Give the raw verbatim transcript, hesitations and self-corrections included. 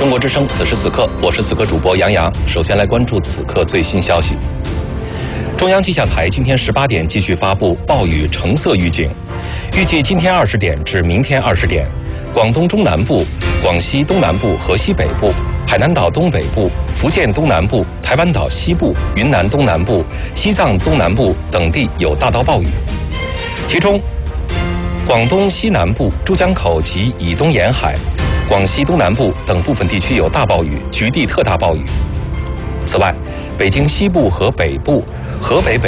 中国之声，此时此刻，我是此刻主播杨洋。首先来关注此刻最新消息。中央气象台今天十八点继续发布暴雨橙色预警，预计今天二十点至明天二十点，广东中南部、广西东南部和西北部、海南岛东北部、福建东南部、台湾岛西部、云南东南部、西藏东南部等地有大到暴雨，其中广东西南部、珠江口及以东沿海、广西东南部等部分地区有大暴雨，局地特大暴雨。此外，北京西部和北部、河北北